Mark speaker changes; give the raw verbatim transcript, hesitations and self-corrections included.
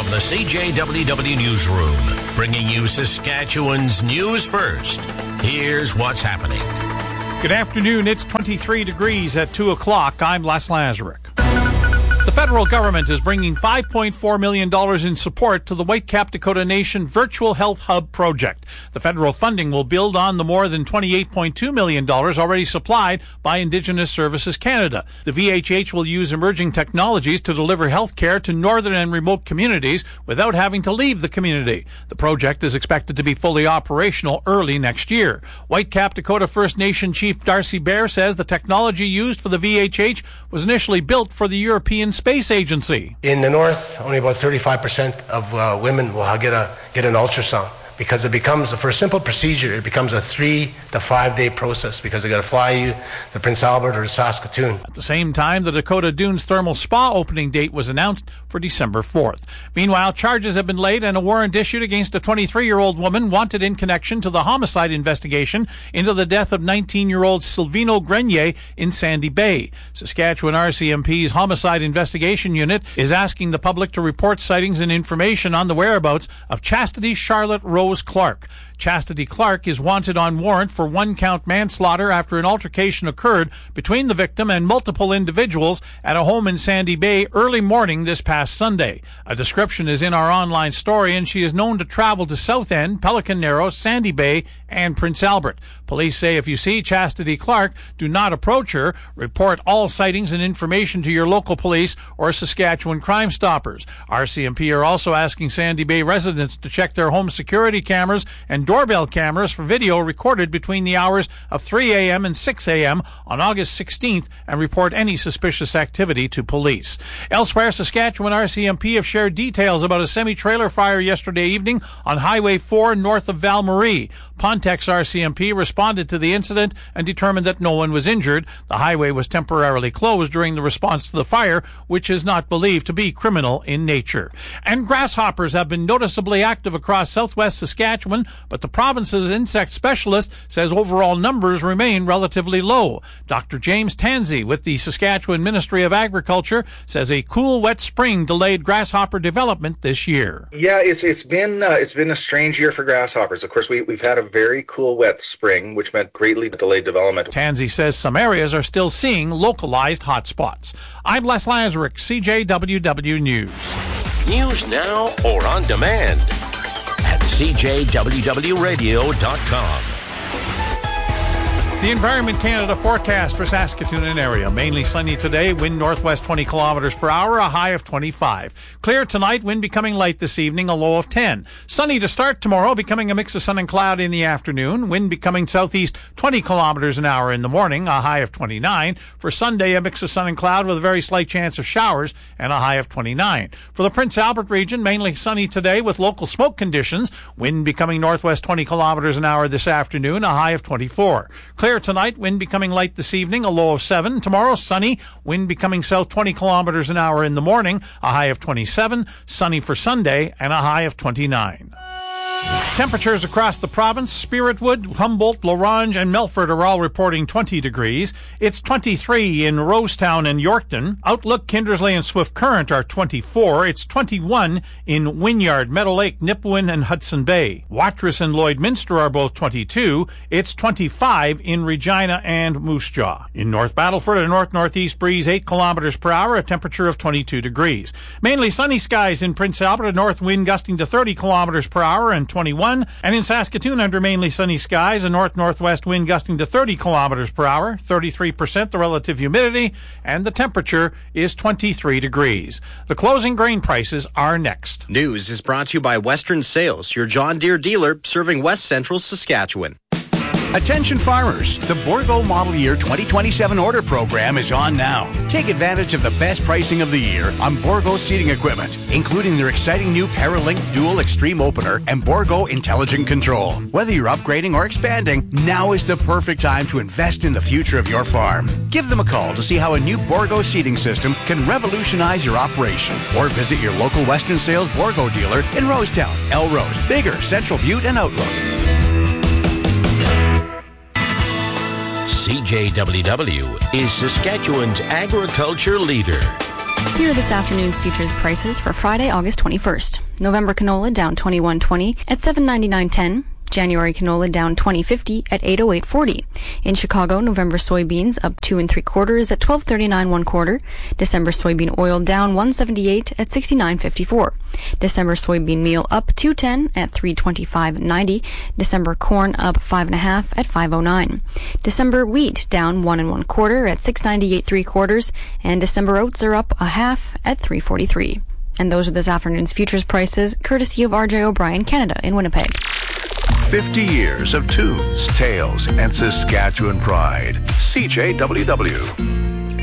Speaker 1: From the C J W W Newsroom, bringing you Saskatchewan's news first. Here's what's happening.
Speaker 2: Good afternoon. It's twenty-three degrees at two o'clock. I'm Les Lazaruk. The federal government is bringing five point four million dollars in support to the Whitecap Dakota Nation Virtual Health Hub project. The federal funding will build on the more than twenty-eight point two million dollars already supplied by Indigenous Services Canada. The V H H will use emerging technologies to deliver health care to northern and remote communities without having to leave the community. The project is expected to be fully operational early next year. Whitecap Dakota First Nation Chief Darcy Bear says the technology used for the V H H was initially built for the European Space Agency.
Speaker 3: In the north, only about thirty-five percent of uh, women will get a get an ultrasound because it becomes, for a simple procedure, it becomes a three to five day process because they got to fly you to Prince Albert or to Saskatoon.
Speaker 2: At the same time, the Dakota Dunes Thermal Spa opening date was announced for December fourth. Meanwhile, charges have been laid and a warrant issued against a twenty-three-year-old woman wanted in connection to the homicide investigation into the death of nineteen-year-old Silvino Grenier in Sandy Bay. Saskatchewan R C M P's Homicide Investigation Unit is asking the public to report sightings and information on the whereabouts of Chastity Charlotte Rose Clark. Chastity Clark is wanted on warrant for one-count manslaughter after an altercation occurred between the victim and multiple individuals at a home in Sandy Bay early morning this past Sunday. A description is in our online story, and she is known to travel to South End, Pelican Narrows, Sandy Bay, and Prince Albert. Police say if you see Chastity Clark, do not approach her. Report all sightings and information to your local police or Saskatchewan Crime Stoppers. R C M P are also asking Sandy Bay residents to check their home security cameras and doorbell cameras for video recorded between the hours of three a.m. and six a.m. on August sixteenth and report any suspicious activity to police. Elsewhere, Saskatchewan R C M P have shared details about a semi-trailer fire yesterday evening on Highway four north of Val-Marie. Pontex R C M P responded to the incident and determined that no one was injured. The highway was temporarily closed during the response to the fire, which is not believed to be criminal in nature. And grasshoppers have been noticeably active across southwest Saskatchewan, but the province's insect specialist says overall numbers remain relatively low. Doctor James Tansey with the Saskatchewan Ministry of Agriculture says a cool, wet spring delayed grasshopper development this year.
Speaker 4: Yeah, it's it's been uh, it's been a strange year for grasshoppers. Of course, we we've had a very cool, wet spring, which meant greatly delayed development.
Speaker 2: Tansey says some areas are still seeing localized hotspots. I'm Les Lazaruk, C J W W News.
Speaker 1: News now or on demand at C J W W radio dot com.
Speaker 2: The Environment Canada forecast for Saskatoon and area. Mainly sunny today, wind northwest twenty kilometers per hour, a high of twenty-five. Clear tonight, wind becoming light this evening, a low of ten. Sunny to start tomorrow, becoming a mix of sun and cloud in the afternoon. Wind becoming southeast twenty kilometers an hour in the morning, a high of twenty-nine. For Sunday, a mix of sun and cloud with a very slight chance of showers and a high of twenty-nine. For the Prince Albert region, mainly sunny today with local smoke conditions. Wind becoming northwest twenty kilometers an hour this afternoon, a high of twenty-four. Clear tonight, wind becoming light this evening, a low of seven. Tomorrow, sunny, wind becoming south twenty kilometers an hour in the morning, a high of twenty-seven. Sunny for Sunday, and a high of twenty-nine. Temperatures across the province, Spiritwood, Humboldt, La Ronge, and Melfort are all reporting twenty degrees. It's twenty-three in Rosetown and Yorkton. Outlook, Kindersley, and Swift Current are twenty-four. It's twenty-one in Wynyard, Meadow Lake, Nipawin, and Hudson Bay. Watrous and Lloydminster are both twenty-two. It's twenty-five in Regina and Moose Jaw. In North Battleford, a north-northeast breeze eight kilometers per hour, a temperature of twenty-two degrees. Mainly sunny skies in Prince Albert, a north wind gusting to thirty kilometers per hour and twenty-one. And in Saskatoon, under mainly sunny skies, a north-northwest wind gusting to thirty kilometers per hour, thirty-three percent the relative humidity, and the temperature is twenty-three degrees. The closing grain prices are next.
Speaker 5: News is brought to you by Western Sales, your John Deere dealer serving West Central Saskatchewan.
Speaker 6: Attention farmers, the Bourgault Model Year twenty twenty-seven order program is on now. Take advantage of the best pricing of the year on Bourgault seeding equipment, including their exciting new Paralink Dual Extreme Opener and Bourgault Intelligent Control. Whether you're upgrading or expanding, now is the perfect time to invest in the future of your farm. Give them a call to see how a new Bourgault seeding system can revolutionize your operation, or visit your local Western Sales Bourgault dealer in Rosetown, Elrose, Bigger, Central Butte, and Outlook.
Speaker 1: C J W W is Saskatchewan's agriculture leader.
Speaker 7: Here are this afternoon's futures prices for Friday, August twenty-first. November canola down twenty-one twenty at seven ninety-nine ten. January canola down twenty fifty at eight oh eight forty. In Chicago, November soybeans up two and three quarters at twelve thirty-nine one quarter. December soybean oil down one seventy-eight at sixty-nine fifty-four. December soybean meal up two ten at three twenty-five ninety. December corn up five and a half at five oh nine. December wheat down one and one quarter at six ninety-eight three quarters, and December oats are up a half at three forty-three. And those are this afternoon's futures prices, courtesy of R J O'Brien Canada in Winnipeg.
Speaker 8: fifty years of tunes, tales, and Saskatchewan pride. C J W W.